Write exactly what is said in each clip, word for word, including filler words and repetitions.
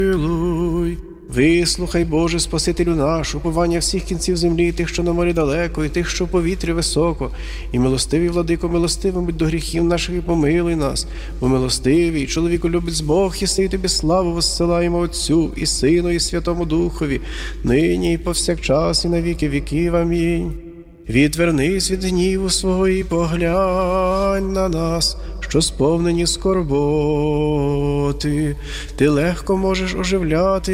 помилуй. Вислухай, Боже, Спасителю наш, уповання всіх кінців землі, тих, що на морі далеко, і тих, що в повітрі високо. І милостивий, владико, милостивим будь до гріхів наших і помилуй нас. Бо милостивий, чоловіку любить Бог, єси, і тобі славу воссилаємо Отцю, і Сину, і Святому Духові, нині і повсякчас, і на віки віків. Амінь. Відвернись від гніву свого і поглянь на нас, що сповнені скорботи. Ти легко можеш оживляти і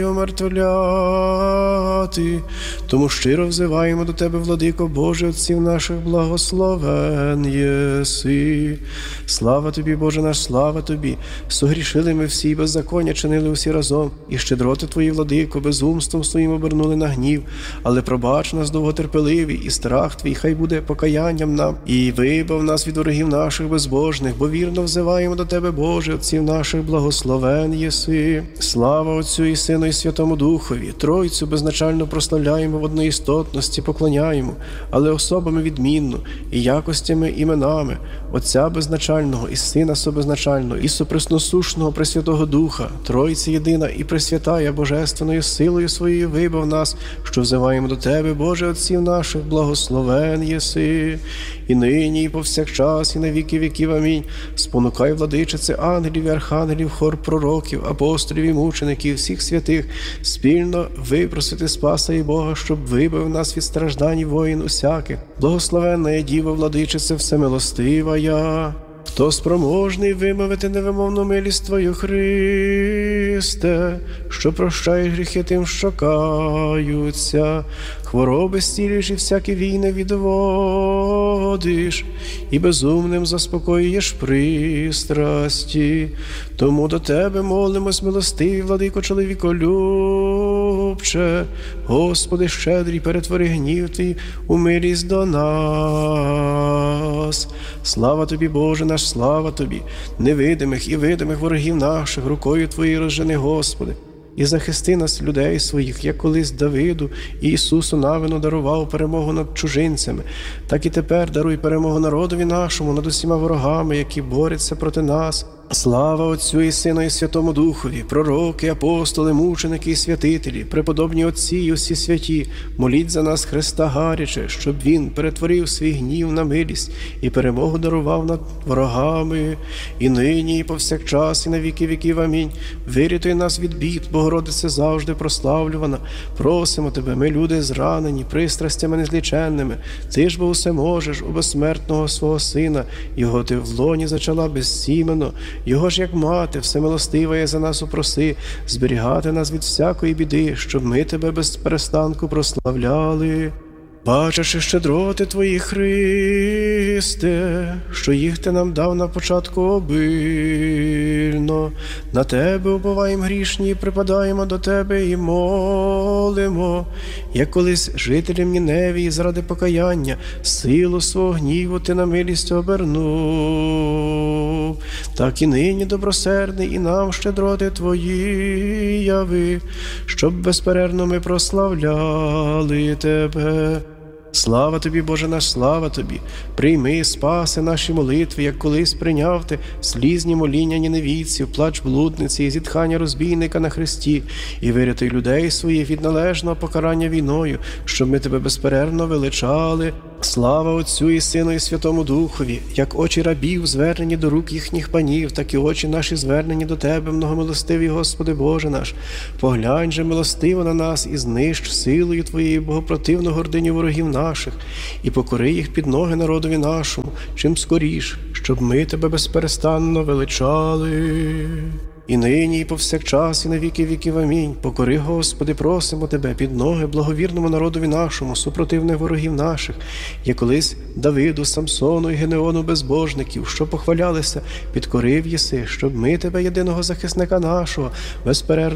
омертвляти. Тому щиро взиваємо до Тебе, владико Боже, Отців наших, благословен єси. Слава Тобі, Боже наш, слава Тобі. Согрішили ми всі, беззаконня чинили усі разом, і щедроти Твої, владико, безумством своїм обернули на гнів. Але пробач нас довготерпеливі, і страх Твій хай буде покаянням нам, і вибав нас від ворогів наших безбожних, бо вірно взиваємо до Тебе, Боже, Отців наших, благословен єси. Слава Отцю і Сину і Святому Духові. Тройцю безначально прославляємо в одноістотності, поклоняємо, але особами відмінно, і якостями, іменами Отця безначального, і Сина собезначального, і сопресносушного Пресвятого Духа, Тройці єдина і пресвятая божественною силою своєю вибав нас, що взиваємо до Тебе, Боже, Отців наших, благословен єси. І нині, і повсякчас, і на віки віків. Амінь. Спонукай, владичице, ангелів і архангелів, хор пророків, апостолів і мучеників, всіх святих, спільно випросити Спаса і Бога, щоб вибав нас від страждань воїн усяких. Благословенна є Діва, владичице, всемилостива я. Хто спроможний вимовити невимовну милість Твою, Христе, що прощаєш гріхи тим, що каються, хвороби зцілюєш і всякі війни відводиш, і безумним заспокоюєш пристрасті. Тому до Тебе молимось, милостивий, владико, чоловіколюбче. Господи, щедрий, перетвори гнів Твій у милість до нас. Слава Тобі, Боже наш, слава Тобі, невидимих і видимих ворогів наших, рукою Твоєю розжени, Господи. І захисти нас, людей своїх, як колись Давиду і Ісусу Навину дарував перемогу над чужинцями, так і тепер даруй перемогу народові нашому над усіма ворогами, які борються проти нас. Слава Отцю і Сину і Святому Духові, пророки, апостоли, мученики і святителі, преподобні отці і усі святі, моліть за нас Христа гаряче, щоб Він перетворив свій гнів на милість і перемогу дарував над ворогами, і нині, і повсякчас, і на віки віків. Амінь. Вирятуй нас від бід, Богородице завжди прославлювана. Просимо Тебе, ми люди зранені, пристрастями незліченними. Ти ж, бо усе можеш, у безсмертного свого Сина, Його Ти в лоні зачала безсіменно. Його ж, як мати, всемилостива є, за нас упроси, зберігати нас від всякої біди, щоб ми Тебе без перестанку прославляли. Бачачи щедроти Твої, Христе, що їх Ти нам дав на початку обильно, на Тебе уповаєм грішні, припадаємо до Тебе і молимо, як колись жителям Ніневії заради покаяння силу свого гніву Ти на милість обернув, так і нині, добросердний, і нам щедроти Твої яви, щоб безперервно ми прославляли Тебе. Слава Тобі, Боже наш, слава Тобі! Прийми, спаси наші молитви, як колись прийняв Ти слізні моління ніневійців, плач блудниці і зітхання розбійника на хресті, і вирятуй людей своїх від належного покарання війною, щоб ми Тебе безперервно величали. Слава Отцю і Сину і Святому Духові, як очі рабів звернені до рук їхніх панів, так і очі наші звернені до Тебе, многомилостивий Господи Боже наш. Поглянь же милостиво на нас і знищ силою Твоєю богопротивну гординю ворогів наших, і покори їх під ноги народові нашому, чим скоріш, щоб ми Тебе безперестанно величали. І нині, і повсякчас, і на віки віків. Амінь. Покори, Господи, просимо Тебе під ноги благовірному народові нашому, супротивних ворогів наших, як колись Давиду, Самсону і Генеону безбожників, що похвалялися, підкорив єси, щоб ми Тебе, єдиного захисника нашого, безперервно